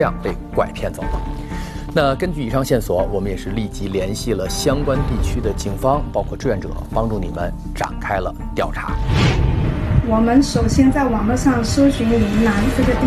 这样被拐骗走了。那根据以上线索，我们也是立即联系了相关地区的警方，包括志愿者，帮助你们展开了调查。 我们首先在网络上搜寻岭南这个地